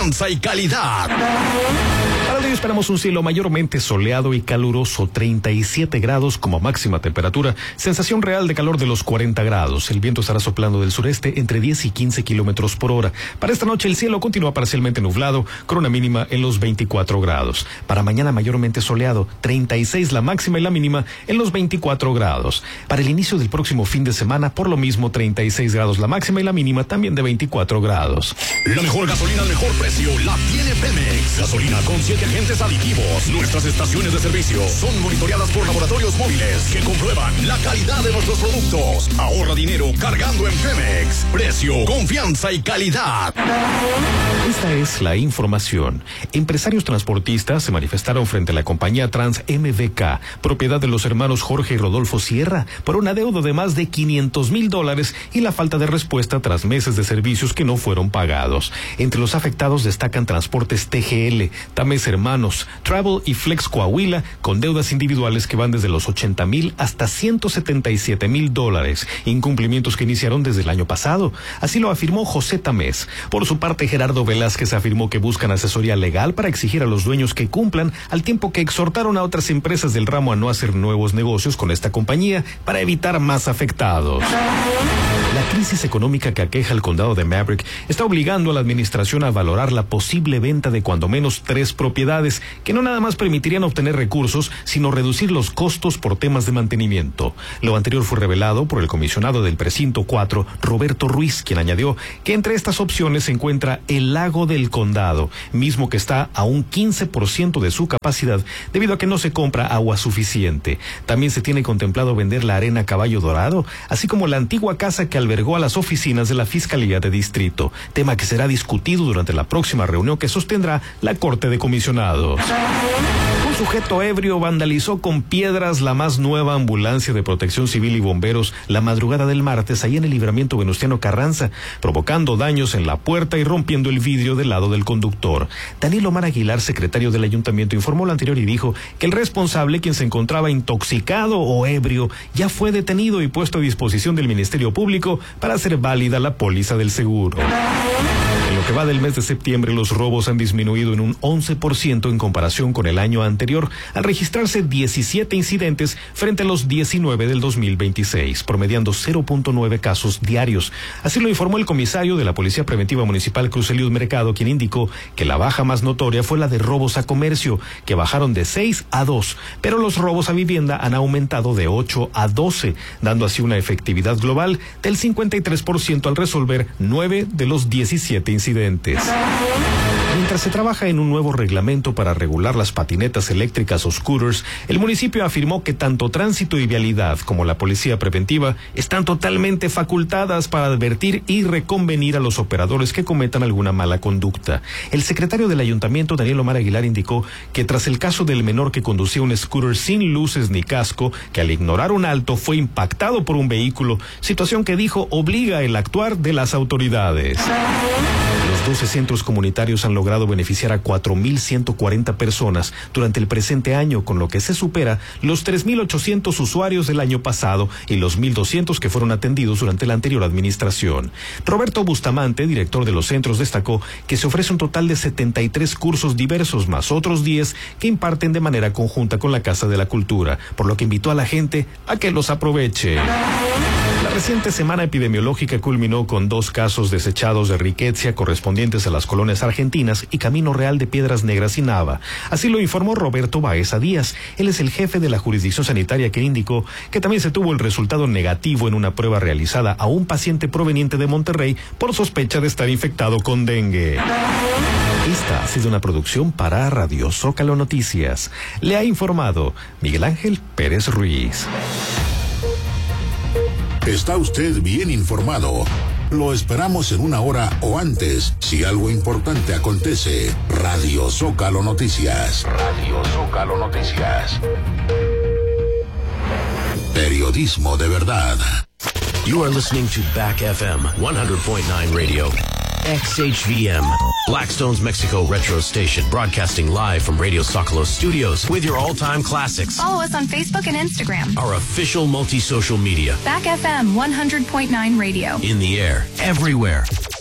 confianza y calidad. Para hoy esperamos un cielo mayormente soleado y caluroso, 37 grados como máxima temperatura, sensación real de calor de los 40 grados. El viento estará soplando del sureste entre 10 y 15 kilómetros por hora. Para esta noche el cielo continúa parcialmente nublado, con una mínima en los 24 grados. Para mañana mayormente soleado, 36 la máxima y la mínima en los 24 grados. Para el inicio del próximo fin de semana, por lo mismo, 36 grados la máxima y la mínima también de 24 grados. La mejor gasolina al mejor precio la tiene Pemex. Gasolina con 7 agentes aditivos. Nuestras estaciones de servicio son monitoreadas por laboratorios móviles que comprueban la calidad de nuestros productos. Ahorra dinero cargando en Pemex. Precio, confianza y calidad. Esta es la información. Empresarios transportistas se manifestaron frente a la compañía Trans MBK, propiedad de los hermanos Jorge y Rodolfo Sierra, por un adeudo de más de $500,000 y la falta de respuesta tras meses de servicios que no fueron pagados. Entre los afectados destacan Transportes TGL, Tames Hermanos, Travel y Flex Coahuila, con deudas individuales que van desde los $80,000 hasta $177,000, incumplimientos que iniciaron desde el año pasado. Así lo afirmó José Tamés. Por su parte, Gerardo Velázquez afirmó que buscan asesoría legal para exigir a los dueños que cumplan, al tiempo que exhortaron a otras empresas del ramo a no hacer nuevos negocios con esta compañía para evitar más afectados. La crisis económica que aqueja al condado de Maverick está obligando a la administración a valorar la posible venta de cuando menos 3 propiedades que no nada más permitirían obtener recursos, sino reducir los costos por temas de mantenimiento. Lo anterior fue revelado por el comisionado del precinto 4, Roberto Ruiz, quien añadió que entre estas opciones se encuentra el lago del condado, mismo que está a un 15% de su capacidad debido a que no se compra agua suficiente. También se tiene contemplado vender la arena Caballo Dorado, así como la antigua casa que albergó a las oficinas de la Fiscalía de Distrito, tema que será discutido durante la próxima reunión que sostendrá la Corte de Comisionados. Un sujeto ebrio vandalizó con piedras la más nueva ambulancia de Protección Civil y bomberos la madrugada del martes ahí en el Libramiento Venustiano Carranza, provocando daños en la puerta y rompiendo el vidrio del lado del conductor. Daniel Omar Aguilar, secretario del ayuntamiento, informó lo anterior y dijo que el responsable, quien se encontraba intoxicado o ebrio, ya fue detenido y puesto a disposición del Ministerio Público para hacer válida la póliza del seguro. En lo que va del mes de septiembre, los robos han disminuido en un 11% en comparación con el año anterior, al registrarse 17 incidentes frente a los 19 del 2026, promediando 0.9 casos diarios. Así lo informó el comisario de la Policía Preventiva Municipal, Cruz Eliud Mercado, quien indicó que la baja más notoria fue la de robos a comercio, que bajaron de 6 a 2, pero los robos a vivienda han aumentado de 8 a 12, dando así una efectividad global del 53% al resolver 9 de los 17 incidentes. Mientras se trabaja en un nuevo reglamento para regular las patinetas eléctricas o scooters, el municipio afirmó que tanto Tránsito y Vialidad como la Policía Preventiva están totalmente facultadas para advertir y reconvenir a los operadores que cometan alguna mala conducta. El secretario del ayuntamiento, Daniel Omar Aguilar, indicó que tras el caso del menor que conducía un scooter sin luces ni casco, que al ignorar un alto fue impactado por un vehículo, situación que dijo obliga el actuar de las autoridades. Los 12 centros comunitarios han logrado beneficiar a 4,140 personas durante el presente año, con lo que se supera los 3,800 usuarios del año pasado y los 1,200 que fueron atendidos durante la anterior administración. Roberto Bustamante, director de los centros, destacó que se ofrece un total de 73 cursos diversos, más otros 10 que imparten de manera conjunta con la Casa de la Cultura, por lo que invitó a la gente a que los aproveche. La reciente semana epidemiológica culminó con 2 casos desechados de riqueza correspondientes a las colonias argentinas y Camino Real de Piedras Negras y Nava. Así lo informó Roberto Baeza Díaz. Él es el jefe de la jurisdicción sanitaria, que indicó que también se tuvo el resultado negativo en una prueba realizada a un paciente proveniente de Monterrey por sospecha de estar infectado con dengue. Esta ha sido una producción para Radio Zócalo Noticias. Le ha informado Miguel Ángel Pérez Ruiz. Está usted bien informado. Lo esperamos en 1 hora o antes, si algo importante acontece. Radio Zócalo Noticias. Radio Zócalo Noticias. Periodismo de verdad. You are listening to Back FM 100.9 Radio. XHVM, Blackstone's Mexico retro station, broadcasting live from Radio Zócalo studios with your all-time classics. Follow us on Facebook and Instagram. Our official multi-social media. Back FM 100.9 Radio. In the air, everywhere.